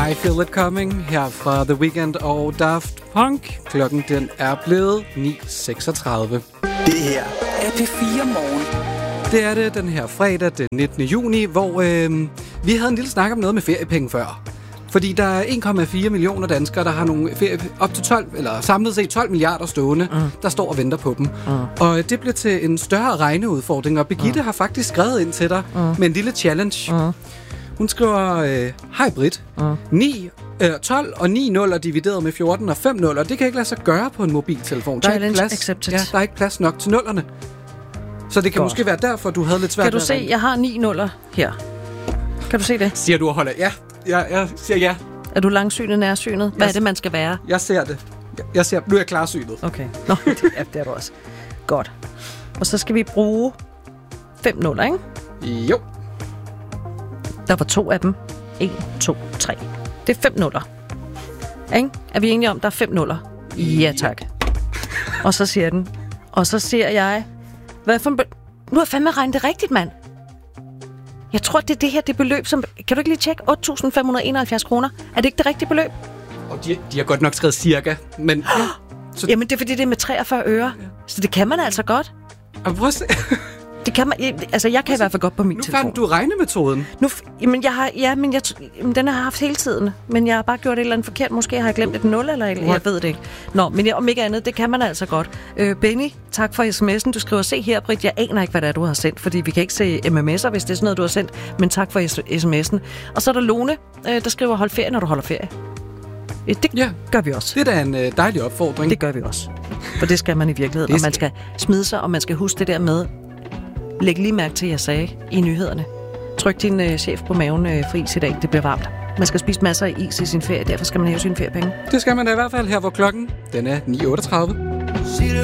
I Feel It Coming her fra The Weeknd og Daft Punk. Klokken den er blevet 9:36. Det her er P4 Morgen. Det er det den her fredag den 19. juni, hvor vi havde en lille snak om noget med feriepenge før. Fordi der er 1,4 millioner danskere, der har nogle op til 12, eller samlet set 12 milliarder stående, der står og venter på dem. Og det blev til en større regneudfordring, og Birgitte har faktisk skrevet ind til dig med en lille challenge. Hun skriver, hej Britt, 12 og 9 nuller divideret med 14 og 5 nuller, det kan ikke lade sig gøre på en mobiltelefon. Der er ikke plads nok til nullerne. Så det kan måske være derfor, du havde lidt svært. Kan du se, jeg har 9 nuller her. Kan du se det? Siger du og holder? Ja. Jeg siger ja. Er du langsynet, nærsynet? Hvad er det, man skal være? Jeg ser det. Nu er jeg klarsynet. Okay. Nå, det er du også. Godt. Og så skal vi bruge 5 nuller, ikke? Jo. Der var 2 af dem. 1, 2, 3. Det er 5 nuller. Ikke? Er vi enige om, der er 5 nuller? Ja, tak. Og så siger den. Og så siger jeg... Hvad for en nu har jeg fandme regnet det rigtigt, mand. Jeg tror, det er det her, det beløb, som... Kan du ikke lige tjekke? 8.571 kroner. Er det ikke det rigtige beløb? Og de har godt nok skrevet cirka, men... Ja. Så... Jamen, det er fordi, det er med 43 øre. Ja. Så det kan man altså godt. Og prøv at se... Det kan man... Altså, jeg kan i hvert fald godt på min telefon. Nu fandt du regnemetoden. Jamen, jeg har... Ja, men den har jeg haft hele tiden. Men jeg har bare gjort et eller andet forkert. Måske har jeg glemt et 0 eller et... Jeg ved det ikke. Nå, men om ikke andet, det kan man altså godt. Benny, tak for sms'en. Du skriver, se her, Britt, jeg aner ikke, hvad det er, du har sendt. Fordi vi kan ikke se MMS'er, hvis det er sådan noget, du har sendt. Men tak for sms'en. Og så er der Lone, der skriver, hold ferie, når du holder ferie. Det gør vi også. Det er da en dejlig opfordring. Det gør vi også. For det skal man i virkeligheden. Og man skal smide sig, og man skal huske det der med... Læg lige mærke til, jeg sagde i nyhederne. Tryk din chef på maven for is i dag. Det bliver varmt. Man skal spise masser af is i sin ferie. Derfor skal man hæve sine feriepenge. Det skal man da i hvert fald her, hvor klokken den er 9:38.